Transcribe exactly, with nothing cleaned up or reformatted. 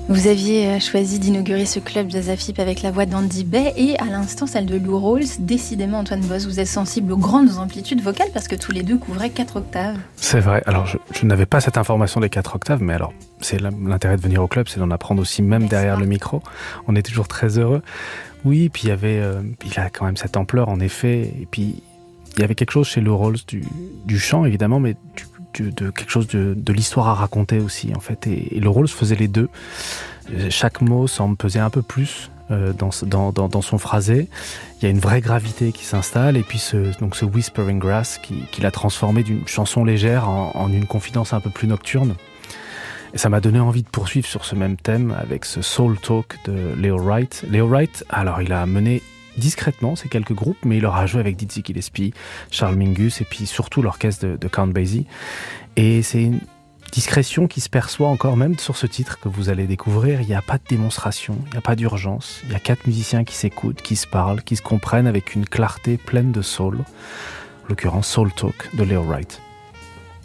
Vous aviez choisi d'inaugurer ce club Jazz à Fippe avec la voix d'Andy Bey et à l'instant celle de Lou Rawls. Décidément, Antoine Boss, vous êtes sensible aux grandes amplitudes vocales parce que tous les deux couvraient quatre octaves. C'est vrai. Alors, je, je n'avais pas cette information des quatre octaves, mais alors, c'est l'intérêt de venir au club, c'est d'en apprendre aussi même N'est-ce derrière pas le micro. On est toujours très heureux. Oui, puis il y avait, euh, il a quand même cette ampleur, en effet. Et puis, il y avait quelque chose chez Lou Rawls du, du chant, évidemment, mais du de quelque chose de, de l'histoire à raconter aussi en fait et, et le Rawls faisait les deux. Chaque mot semble peser un peu plus euh, dans, dans, dans, dans son phrasé. Il y a une vraie gravité qui s'installe et puis ce, donc ce Whispering Grass qui, qui l'a transformé d'une chanson légère en, en une confidence un peu plus nocturne. Et ça m'a donné envie de poursuivre sur ce même thème avec ce Soul Talk de Leo Wright. Leo Wright, alors il a mené discrètement ces quelques groupes, mais il aura joué avec Dizzy Gillespie, Charles Mingus et puis surtout l'orchestre de, de Count Basie. Et c'est une discrétion qui se perçoit encore même sur ce titre que vous allez découvrir. Il n'y a pas de démonstration, il n'y a pas d'urgence. Il y a quatre musiciens qui s'écoutent, qui se parlent, qui se comprennent avec une clarté pleine de soul. En l'occurrence Soul Talk de Leo Wright.